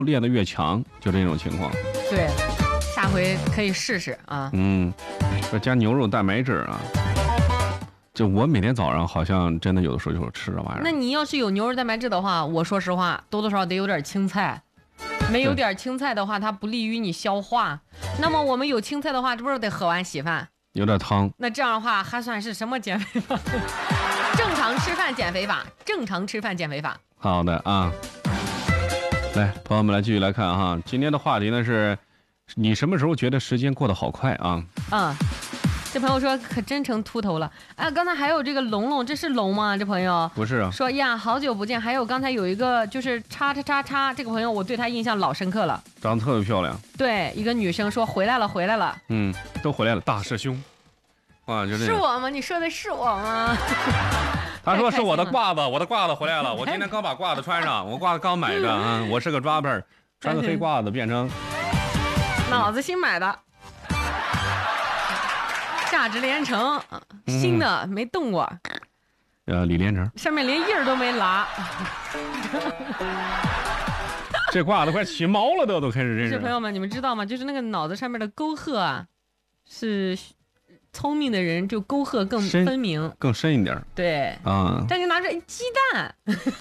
练得越强，就这种情况。 对，下回可以试试啊。 说加牛肉蛋白质啊。就我每天早上好像真的有的时候就吃这玩意儿。 那你要是有牛肉蛋白质的话，我说实话，多多少少得有点青菜。没有点青菜的话，它不利于你消化。那么我们有青菜的话，这不是得喝完稀饭？ 有点汤。 那这样的话，还算是什么减肥法？正常吃饭减肥法，正常吃饭减肥法。 好的啊，来，朋友们来继续来看哈，今天的话题呢是，你什么时候觉得时间过得好快啊？ 这朋友说可真成秃头了。刚才还有这个龙龙，这是龙吗？这朋友不是啊。 说呀，好久不见。还有刚才有一个就是叉叉叉叉，这个朋友我对他印象老深刻了， 长得特别漂亮。 对，一个女生说回来了，回来了。 都回来了，大师兄。啊，就这是我吗？你说的是我吗？ 他说是我的褂子，我的褂子回来了。我今天刚把褂子穿上，我褂子刚买的啊。我是个抓本，穿个黑褂子变成脑子新买的。价值连城，新的没动过。 李连成上面连印儿都没拉。 这褂子快起毛了都开始认识。 朋友们，你们知道吗？就是那个脑子上面的沟壑啊，是聪明的人就沟壑更分明， 更深一点。 对啊， 但就拿着鸡蛋、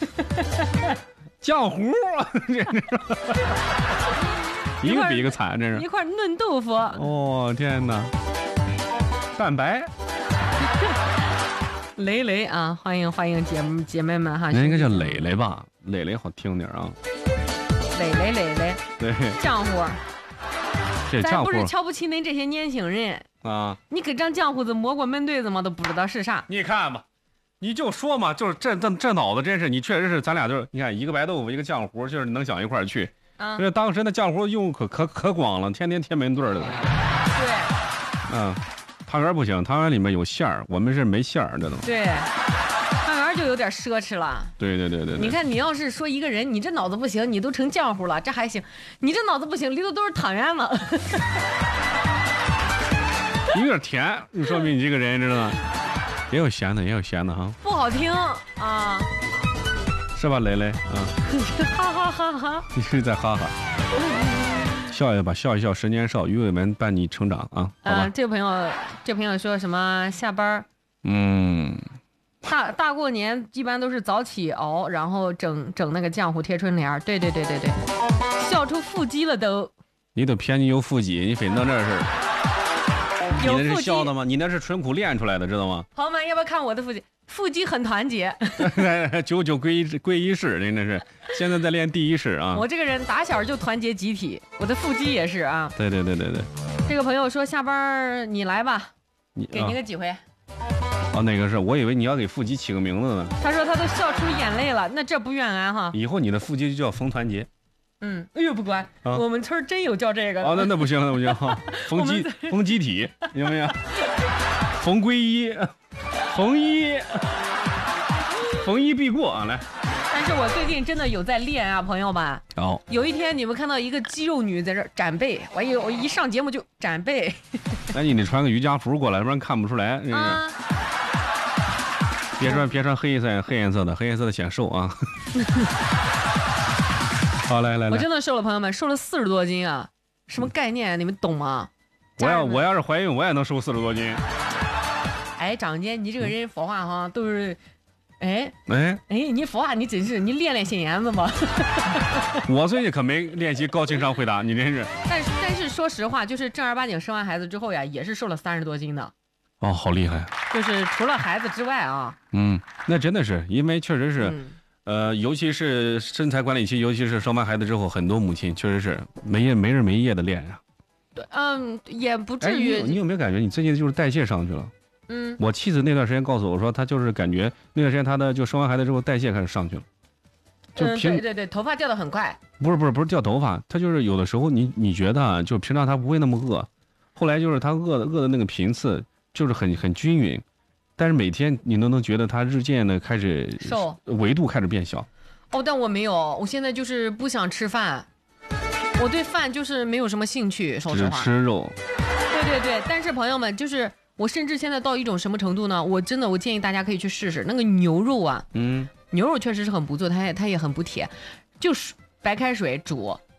浆糊，一个比一个惨，这是一块嫩豆腐。 哦天哪！蛋白， 蕾蕾啊，欢迎姐妹们哈。 那应该叫蕾蕾吧，蕾蕾好听点啊。 蕾蕾， 对， 浆糊。咱不是瞧不起恁这些年轻人啊， 你给张浆糊子摸过闷对子吗？都不知道是啥。 你看吧，你就说嘛，就是这脑子真是，你确实是咱俩就是，你看一个白豆腐一个浆糊，就是能想一块去。这当时那浆糊用可广了，天天贴门对的。 对。 汤圆不行，汤圆里面有馅儿，我们是没馅儿，这都。 对，汤圆就有点奢侈了。 对。 你看，你要是说一个人，你这脑子不行，你都成浆糊了，这还行；你这脑子不行，里头都是汤圆嘛。 有点甜，就说明你这个人知道吗？也有咸的哈。 不好听啊， 是吧，蕾蕾啊？ 哈哈哈哈！ 你是在哈哈。笑一吧，笑一笑，十年少，鱼尾纹伴你成长啊！好吧。 这朋友说什么下班？大过年一般都是早起熬，然后整那个浆糊贴春联。对，笑出腹肌了都。 你都偏你有腹肌，你非弄这事儿。你那是笑的吗？你那是纯苦练出来的，知道吗？ 朋友们，要不要看我的腹肌？腹肌很团结。 99归一式，那是现在在练第一式啊。 我这个人打小就团结集体，我的腹肌也是啊。 对。 这个朋友说下班你来吧，给您个机会。 那个是我以为你要给腹肌起个名字呢。 他说他都笑出眼泪了，那这不远啊哈。 以后你的腹肌就叫冯团结。 哎呦不管，我们村真有叫这个。 那不行，冯集体，行不行？冯归一，逢一必过啊！来， 但是我最近真的有在练啊，朋友们。有一天你们看到一个肌肉女在这展背，我一上节目就展背。 那你得穿个瑜伽服过来，不然看不出来。别穿黑颜色的显瘦啊。好，来， 我真的瘦了，朋友们，瘦了40多斤啊！什么概念？你们懂吗？ 我要是怀孕，我也能瘦40多斤。 长姐，你这个人说话哈都是，你说话你真是，你练心眼子吧。 我最近可没练习高情商回答，你真是。 但是说实话，就是正儿八经生完孩子之后呀，也是瘦了30多斤的。 好厉害！ 就是除了孩子之外啊。 那真的是，因为确实是。尤其是身材管理期，尤其是生完孩子之后，很多母亲确实是没日没夜的练呀。 对，也不至于。 你有没有感觉你最近就是代谢上去了？我妻子那段时间告诉我说，她就是感觉那段时间她的就生完孩子之后代谢开始上去了。 对，头发掉得很快。 不是掉头发，她就是有的时候你觉得啊，就平常她不会那么饿，后来就是她饿的那个频次就是很均匀。但是每天你都能觉得它日渐的开始瘦， 维度开始变小。 但我没有，我现在就是不想吃饭，我对饭就是没有什么兴趣，说实话。 只吃肉。 对，但是朋友们，就是我甚至现在到一种什么程度呢？我建议大家可以去试试那个牛肉啊。牛肉确实是很不错，它也很补铁，就是白开水煮，